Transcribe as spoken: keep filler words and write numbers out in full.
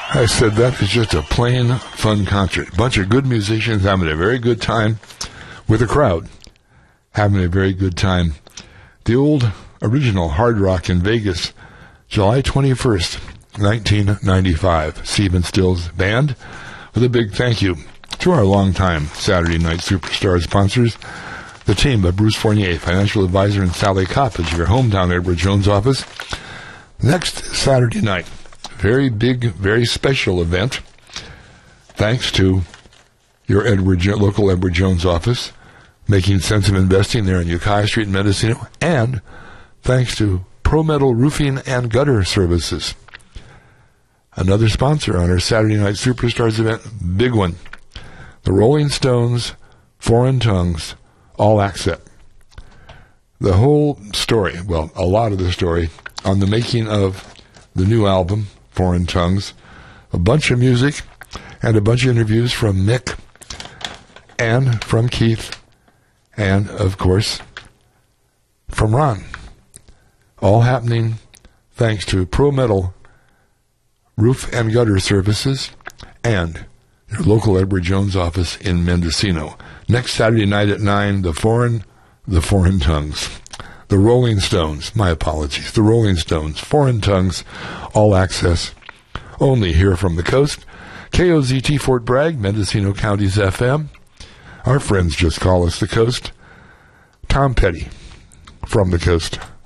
I said that is just a plain fun concert. Bunch of good musicians having a very good time with a crowd having a very good time. The old original Hard Rock in Vegas, July twenty-first, nineteen ninety-five. Stephen Stills Band, with a big thank you to our longtime Saturday Night Superstar sponsors, the team of Bruce Fournier, financial advisor, and Sally Coppage of your hometown Edward Jones office. Next Saturday night, very big, very special event, thanks to your Edward jo- local Edward Jones office, making sense of investing there in Ukiah Street in Mendocino, and thanks to Pro Metal Roofing and Gutter Services, another sponsor on our Saturday Night Superstars event, big one. The Rolling Stones, Foreign Tongues, All Access. The whole story, well, a lot of the story, on the making of the new album, Foreign Tongues, a bunch of music, and a bunch of interviews from Mick, and from Keith, and, of course, from Ron. All happening thanks to Pro Metal Roof and Gutter Services and your local Edward Jones office in Mendocino. Next Saturday night at nine, the foreign, the Foreign Tongues. The Rolling Stones, my apologies, the Rolling Stones, Foreign Tongues, All Access, only here from the coast. K O Z T Fort Bragg, Mendocino County's F M. Our friends just call us the coast. Tom Petty from the coast.